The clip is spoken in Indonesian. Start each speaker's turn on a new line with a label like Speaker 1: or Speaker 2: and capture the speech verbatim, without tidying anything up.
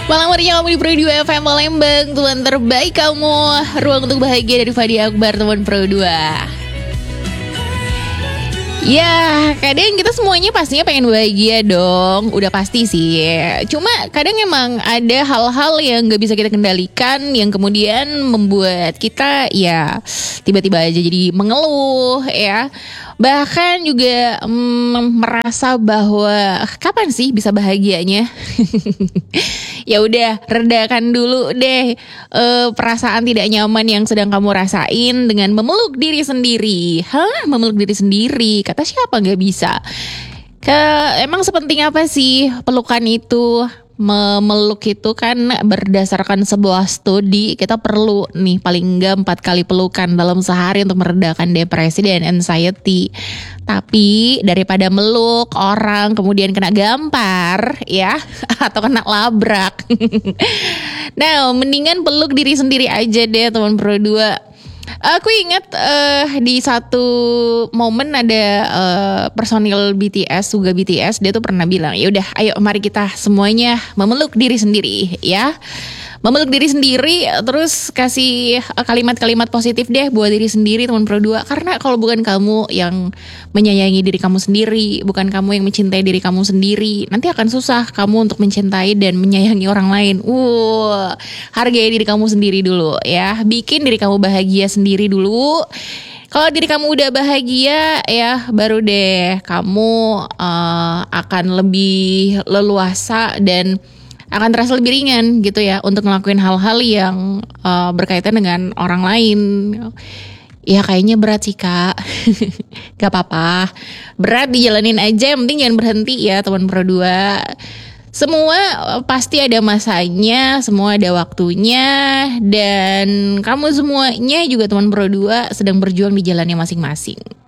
Speaker 1: Malam harinya kamu di Pro dua F M Palembang, teman terbaik kamu. Ruang untuk bahagia dari Fadi Akbar, teman Pro dua. Ya, kadang kita semuanya pastinya pengen bahagia dong. Udah pasti sih. Cuma kadang emang ada hal-hal yang gak bisa kita kendalikan, yang kemudian membuat kita ya tiba-tiba aja jadi mengeluh ya. Bahkan juga mm, merasa bahwa kapan sih bisa bahagianya? Ya udah, redakan dulu deh uh, perasaan tidak nyaman yang sedang kamu rasain dengan memeluk diri sendiri. Hah? Memeluk diri sendiri? Kata siapa nggak bisa? Ke, emang sepenting apa sih pelukan itu? Memeluk itu kan berdasarkan sebuah studi, kita perlu nih paling enggak empat kali pelukan dalam sehari untuk meredakan depresi dan anxiety. Tapi daripada meluk orang kemudian kena gampar ya atau kena labrak. Nah, mendingan peluk diri sendiri aja deh teman Pro dua. Aku ingat uh, di satu momen ada uh, personil B T S, Suga B T S, dia tuh pernah bilang, ya udah, ayo mari kita semuanya memeluk diri sendiri, ya. Memeluk diri sendiri, terus kasih kalimat-kalimat positif deh buat diri sendiri teman Pro dua. Karena kalau bukan kamu yang menyayangi diri kamu sendiri, bukan kamu yang mencintai diri kamu sendiri, nanti akan susah kamu untuk mencintai dan menyayangi orang lain. Uh, hargai diri kamu sendiri dulu ya. Bikin diri kamu bahagia sendiri dulu. Kalau diri kamu udah bahagia ya, baru deh kamu uh, akan lebih leluasa dan akan terasa lebih ringan gitu ya untuk ngelakuin hal-hal yang uh, berkaitan dengan orang lain. Ya kayaknya berat sih kak. Gak apa-apa, berat dijalanin aja, yang penting jangan berhenti ya teman Pro dua. Semua pasti ada masanya, semua ada waktunya, dan kamu semuanya juga teman Pro dua sedang berjuang di jalannya masing-masing.